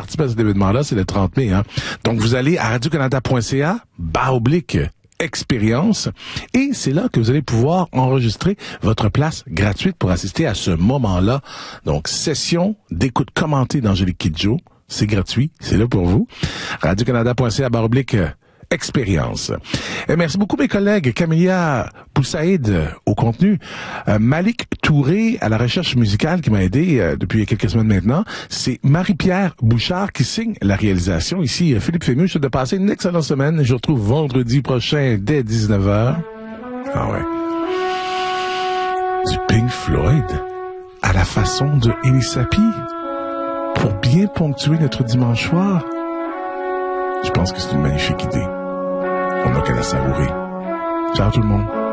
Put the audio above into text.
participer à cet événement-là, c'est le 30 mai. Hein. Donc, vous allez à radiocanada.ca/expérience et c'est là que vous allez pouvoir enregistrer votre place gratuite pour assister à ce moment-là. Donc, session d'écoute commentée d'Angélique Kidjo. C'est gratuit, c'est là pour vous. radiocanada.ca/expérience. Et merci beaucoup mes collègues. Camilla Poussaïd au contenu, Malik Touré à la recherche musicale qui m'a aidé depuis quelques semaines maintenant. C'est Marie-Pierre Bouchard qui signe la réalisation. Ici, Philippe Fému, je souhaite de passer une excellente semaine. Je vous retrouve vendredi prochain dès 19h. Ah ouais. Du Pink Floyd à la façon de Elisapi pour bien ponctuer notre dimanche soir. Je pense que c'est une magnifique idée. On n'a qu'à la savourer. Ciao tout le monde.